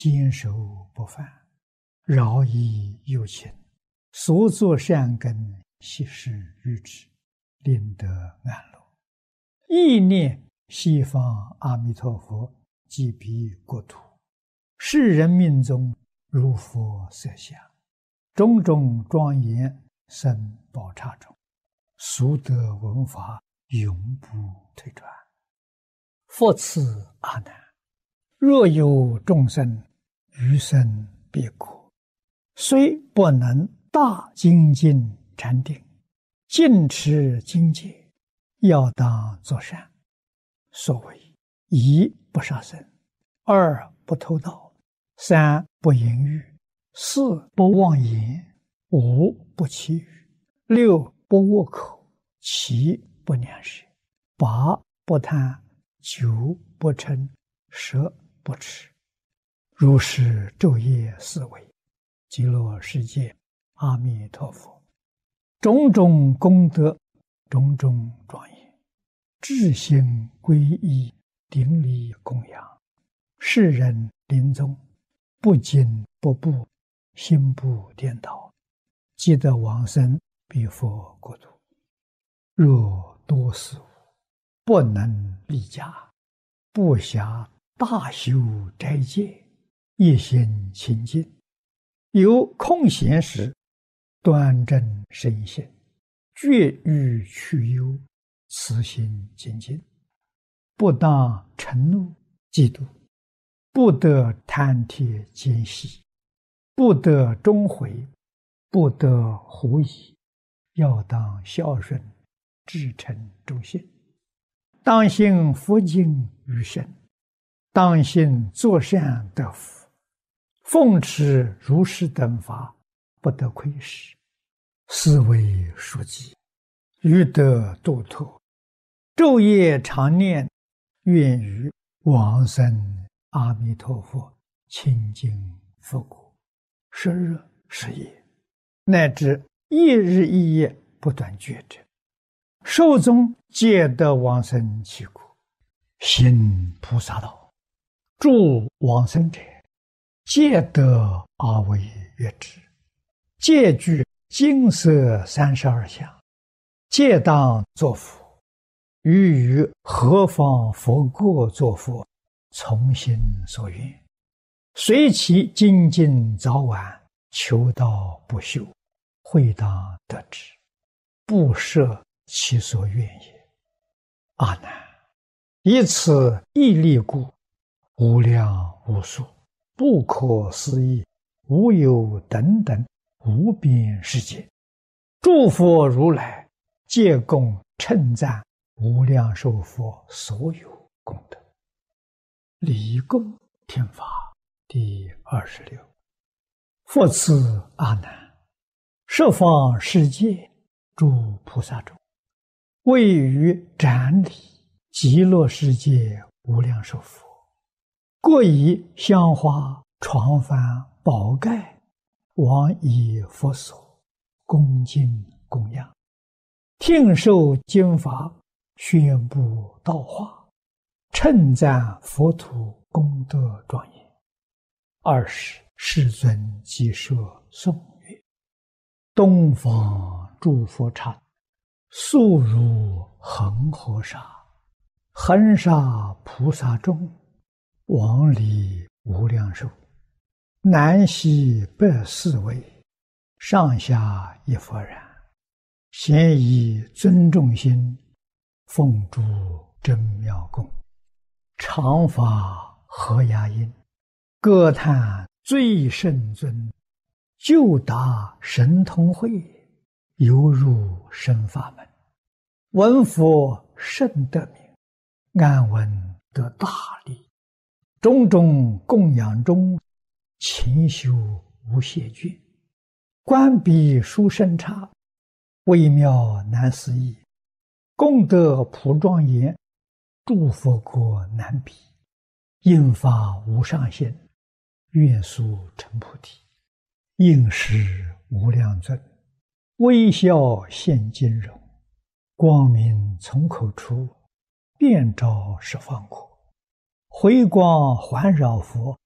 坚守不犯，饶益有情，所作善根，悉施于之，令得安乐。意念西方阿弥陀佛即彼国土，世人命中如佛色相，种种庄严生宝刹中，俗得闻法，永不退转。复次阿难，若有众生余生彼国，虽不能大精进禅定，尽持精戒，要当作善。所谓一不杀生，二不偷盗，三不淫欲，四不妄言，五不绮语，六不恶口，七不两舌，八不贪，九不嗔，十不痴。如是昼夜思维，极乐世界阿弥陀佛，种种功德，种种庄严，至心皈依，顶礼供养，世人临终不惊不怖，心不颠倒，即得往生彼佛国土。若多事物不能立家，不暇大修斋戒，一心清净，有空闲时端正身心，绝欲去忧，慈心精进，不当嗔怒嫉妒，不得贪帖奸细，不得终悔，不得狐疑，要当孝顺，至诚忠信，当信佛经于身，当信作善得福，奉持如是等法，不得亏失，是为书记，欲得度脱，昼夜常念，愿于往生阿弥陀佛清净佛国，时日时夜，乃至一日一夜不断觉者，寿终皆得往生其国。行菩萨道，助往生者，皆得阿惟越致，皆具金色32相，皆当作佛。于何方佛国作佛，从心所愿，随其精进早晚，求道不休，会当得之，不设其所愿也。阿难，以此义力故，无量无数，不可思议，无有等等无边世界，诸佛如来皆共称赞无量寿佛所有功德。礼供听法第26。复次阿难，十方世界诸菩萨中，位于展礼极乐世界无量寿佛，各以香花床幡宝盖往以佛所，恭敬供养，听受经法，宣布道化，称赞佛土功德庄严。20世尊即设颂曰：东方诸佛刹，速如恒河沙，恒沙菩萨众，往礼无量寿，南西北四围，上下一佛然，咸以尊重心，奉诸真妙供，常发和雅音，歌叹最圣尊，就达神通会，犹入深法门，闻佛甚得名，安闻得大利，种种供养中，勤修无懈倦，观彼殊胜刹，微妙难思议，功德普庄严，诸佛国难比，应发无上限，愿速成菩提，应时无量尊，微笑现金容，光明从口出，遍照十方国，回光环绕佛，